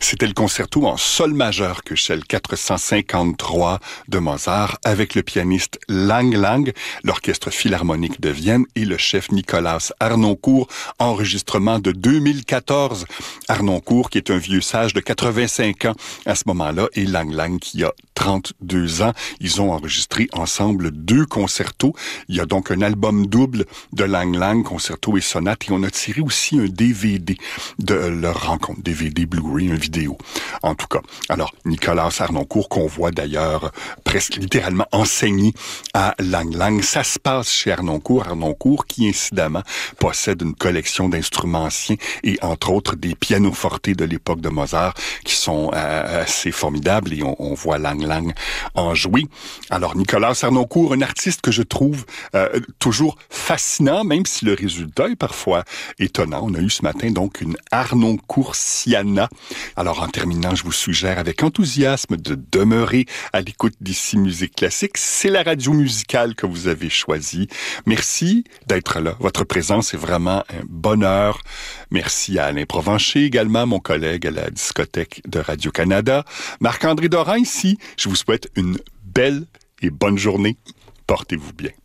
C'était le concerto en sol majeur Köchel 453 de Mozart avec le pianiste Lang Lang, l'Orchestre philharmonique de Vienne et le chef Nikolaus Harnoncourt, enregistrement de 2014. Harnoncourt qui est un vieux sage de 85 ans à ce moment-là et Lang Lang qui a 32 ans. Ils ont enregistré ensemble 2 concertos. Il y a donc un album double de Lang Lang, concerto et sonate, et on a tiré aussi un DVD de leur rencontre, DVD Blu-ray, un vidéo, en tout cas. Alors, Nikolaus Harnoncourt, qu'on voit d'ailleurs presque littéralement enseigner à Lang Lang. Ça se passe chez Harnoncourt qui incidemment possède une collection d'instruments anciens et entre autres des pianofortés de l'époque de Mozart qui sont assez formidables et on voit Lang Lang en jouer. Alors, Nikolaus Harnoncourt, un artiste que je trouve toujours fascinant, même si le résultat est parfois étonnant. On a eu ce matin donc une Harnoncourtiana. Alors, en terminant, je vous suggère avec enthousiasme de demeurer à l'écoute d'Ici Musique Classique. C'est la radio musicale que vous avez choisie. Merci d'être là. Votre présence est vraiment un bonheur. Merci à Alain Provencher, également mon collègue à la discothèque de Radio-Canada. Marc-André Dorin ici. Je vous souhaite une belle et bonne journée. Portez-vous bien.